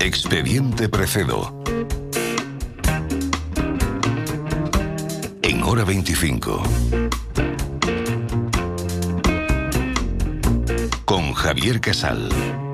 Expediente Precedo. En Hora 25. Con Javier Casal.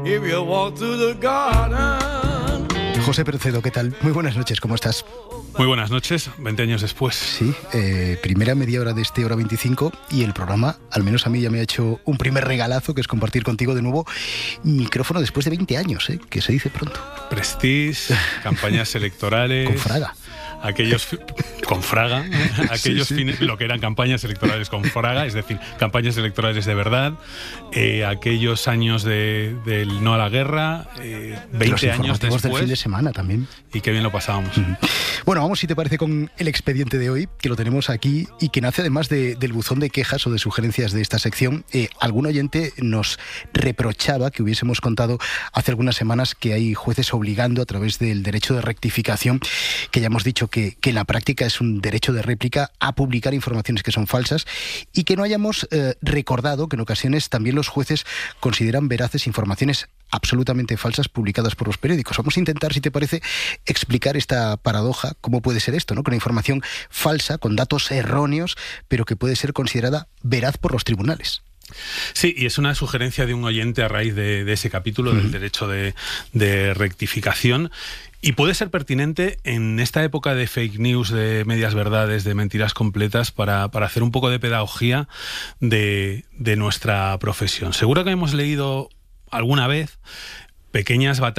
José Precedo, ¿qué tal? Muy buenas noches, ¿cómo estás? Muy buenas noches, 20 años después. Sí, primera media hora de este Hora 25 y el programa, al menos a mí ya me ha hecho un primer regalazo, que es compartir contigo de nuevo micrófono después de 20 años, que se dice pronto. Prestige, campañas electorales... Con Fraga. Con Fraga, aquellos sí. fines, lo que eran campañas electorales con Fraga, es decir, campañas electorales de verdad, aquellos años del no a la guerra, 20 años después. Del fin de semana también. Y qué bien lo pasábamos. Bueno, vamos, si te parece, con el expediente de hoy, que lo tenemos aquí y que nace además del buzón de quejas o de sugerencias de esta sección. Algún oyente nos reprochaba que hubiésemos contado hace algunas semanas que hay jueces obligando a través del derecho de rectificación, que ya hemos dicho que en la práctica es un derecho de réplica, a publicar informaciones que son falsas, y que no hayamos recordado que en ocasiones también los jueces consideran veraces informaciones absolutamente falsas publicadas por los periódicos. Vamos a intentar, si te parece, explicar esta paradoja, cómo puede ser esto, ¿no? Que una información falsa, con datos erróneos, pero que puede ser considerada veraz por los tribunales. Sí, y es una sugerencia de un oyente a raíz de ese capítulo del derecho de rectificación. Y puede ser pertinente en esta época de fake news, de medias verdades, de mentiras completas, para hacer un poco de pedagogía de nuestra profesión. Seguro que hemos leído alguna vez pequeñas batallas